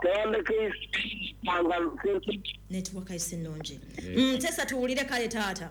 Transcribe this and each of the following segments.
network isinonje tesa tuwulire kale taata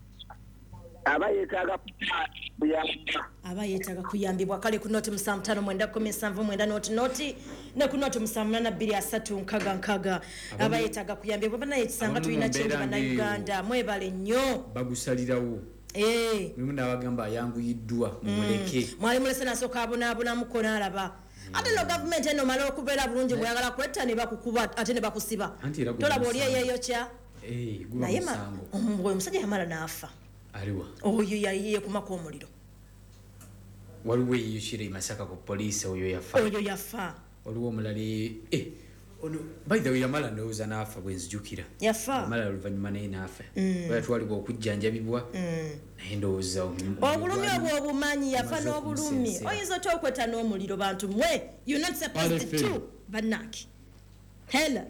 abayetaaga kuyambibwa kale ku noti 55 noti ne ku noti 8236 abayetaaga kuyambibwa banaye kisanga tulina kyenge bannayuganda mwebale nnyo bagusalirawo mwe nabagamba yanguyiddwa muleke mwali mulese nasooka abonaabona mukona alaba ate no government eno mala okubeera bulungi bweyagala kwetta ne bakukuba ate ne bakusiba tolaba oli eyeeyo kya naye omusajja yamala n'afa aliwa oyo yayiye kumako omuliro waliwo yishire Masaka ku police oyo yafa waliwo omulali ono by the way yamala ndowooza n'afa bwenzijukira yafa yamala oluvannyuma naye n'afa twalibwa okujjanjabibwa naye ndowooza obulumi obwo obumanyi yafa n'obulumi oyinza otya okwetta n'omuliro bantu mwe you not supposed to bannange hello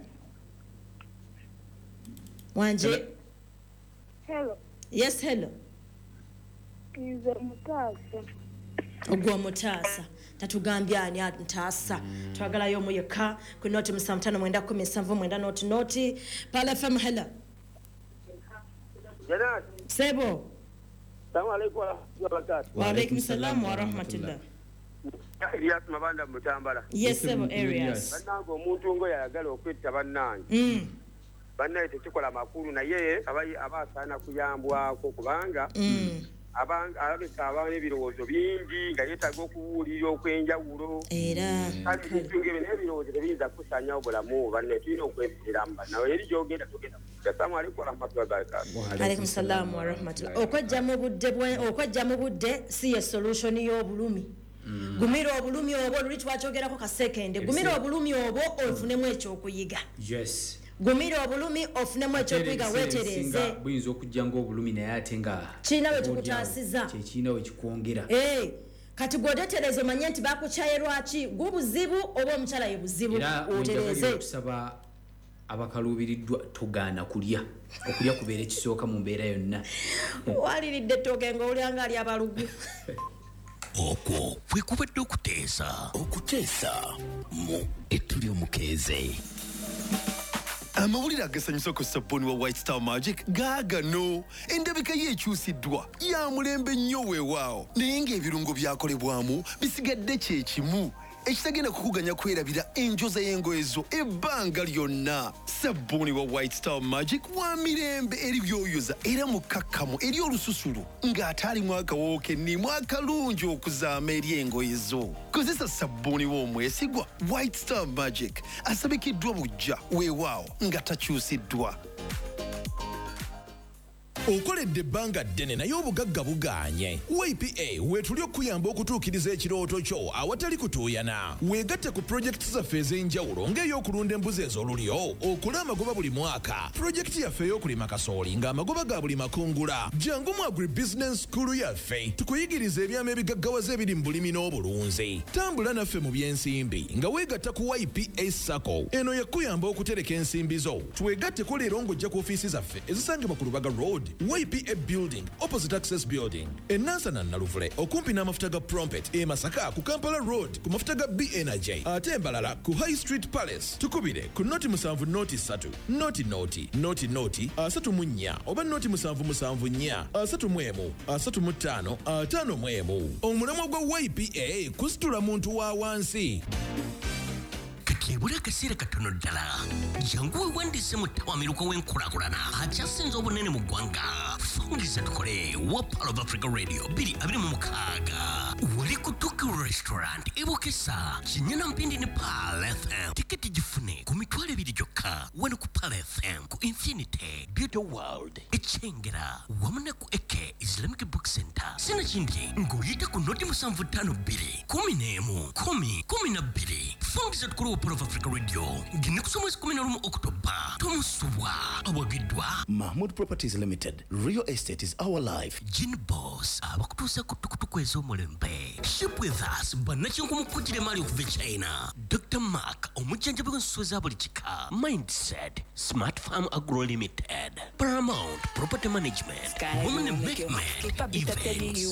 wanje hello yes hello Kiza mutasa ogwo mutasa tatugambye ani ntasa twagalayo omuyeka ku noti 55 noti pala fm hello Janat sebo Assalamu alaykum wa rahmatullahi wa alaykum salam wa rahmatullah Elias Mabanda Mutambala yes sebo areas bannange omuntu ngo yayagala okwetta bannange bannaye tekikola makulu naye abasaana kuyambwako kubanga ababesa abaana ebirowoozo bingi nga yeetaaga okuwulira okwenjawulo era ebintu n'ebirowoozo tebiyinza kusaanyawo bulamu banne tulina okwefuliramu bannawe eri gyogenda tugenda assalamu alaykum warahmatullahi wabarakatuh alaykum salamu warahmatullah okwejja mu budde si ye solution y'obulumi gumira obulumi obwo luli twakyogerako kasekende gumira obulumi obwo ofunemu ekyokuyiga yes gumira obulumi ofunemu ekyokuyiga wetereze buyinza okujja ng'obulumi naye ate nga kiina we kikutaasiza kyekiina we kikwongera kati gwodetereze omanye nti bakukyaye lwaki gubuzibu oba omukyala ye buzibu otereze okusaba abakaluubiriddwa togaana kulya kubeera ekisooka mu mbeera yonna waliridde ettooke ng'olyanga ali abalugu okwo kwe kubadde okuteesa mu ettuli omukeeze amawulire agasanyusa ku sabbuuni wa White Star Magic gaagano endabika ye ekyusiddwa ya mulembe nnyo weewaawo naye ng'ebirungo byakolebwamu bisigadde kye kimu ekitagenda kukuganya kwerabira enjoza y'engoye zo ebbanga lyonna sabbuuni wa White Star Magic wa mirembe eri byoyoza era mukakkamu eri olususulu ng'ate alimu akawoowo kennimu akalungi okuzaama eri engoye zo kozesa sabbuuni w'omwesigwa White Star Magic asabikiddwa bujja weewaawo nga takyusiddwa okoledde ebbanga ddene naye obugagga bugaanye YPA wetuli okuyamba okutuukiriza ekirooto kyo awatali kutuuyana weegatte ku pulojekiti zaffe ez'enjawulo ng'ey'okulunda embuzi ez'olulyo okole amagoba buli mwaka pulojekiti yaffe ey'okulima kasooli ng'amagoba ga buli makungula jangu mu agribusiness school yaffe tukuyigiriza ebyama ebigaggawaza ebiri mu bulimi n'obulunzi tambula naffe mu by'ensimbi nga weegatta ku YPA Sacco eno yakuyamba okutereka ensimbi zo twegatteko leero ng'ojja ku ofiisi zaffe ezisangibwa ku Lubaga Road YPA Building opposite Access Building Enansana Naluvule okumpi n'amafuta ga Prompet Masaka ku Kampala Road ku mafuta ga B Energy ate embalala ku High Street Palace tukubire ku noti 7 noti 3 noti 34 oba noti 7 34 35 omulamwa gwa YPA kusitula muntu wa wansi kebula akaseera katono ddala jangu wewandiise mu ttawamiruka w'enkulaakulana akyasinze obunene mu ggwanga fungiza tukole wa Pearl of Africa Radio 226 wali ku Tuki Restaurant ebokesa kinyana mpindi ne Pearl FM tiketi gifune ku mitwalo 2 gyokka wano ku Pearl FM ku Infinity Beauty World ekyengera wamu ne ku Eke Islamic Book Center sinakindi ng'oyita ku noti 752 11 fungiza tukole wa Pearl of Africa Radio ngine kusoma 11 Oktoba tomusubwa awagidwa Mahmood Properties Limited. Real estate is our life. Gin Boss abakutuusa ku tukutuku ez'omulembe ship with us bannakinku mukujjira mali okuva China Dr. Mark omujjanjabi w'ensuso za buli kika Mindset Smart Farm Agro Limited Paramount Property Management Women Investment Events